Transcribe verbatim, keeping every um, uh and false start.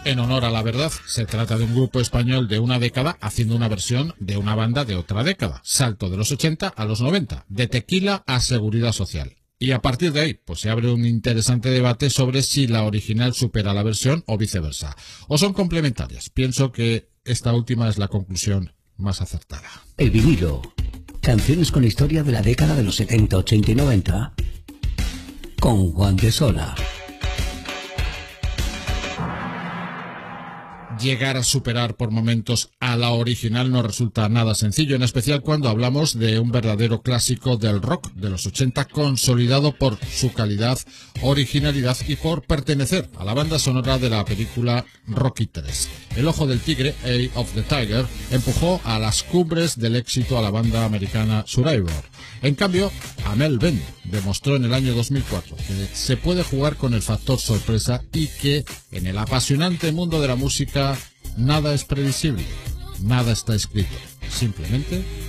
en honor a la verdad. Se trata de un grupo español de una década haciendo una versión de una banda de otra década. Salto de los ochenta a los noventa, de Tequila a Seguridad Social. Y a partir de ahí, pues se abre un interesante debate sobre si la original supera la versión o viceversa. O son complementarias. Pienso que esta última es la conclusión más acertada. El vinilo. Canciones con historia de la década de los setenta, ochenta y noventa. Con Juan de Sola. Llegar a superar por momentos a la original no resulta nada sencillo, en especial cuando hablamos de un verdadero clásico del rock de los ochenta, consolidado por su calidad, originalidad y por pertenecer a la banda sonora de la película Rocky tres. El Ojo del Tigre, Eye of the Tiger, empujó a las cumbres del éxito a la banda americana Survivor. En cambio, Amel Bent demostró en el año dos mil cuatro que se puede jugar con el factor sorpresa y que en el apasionante mundo de la música nada es previsible, nada está escrito, simplemente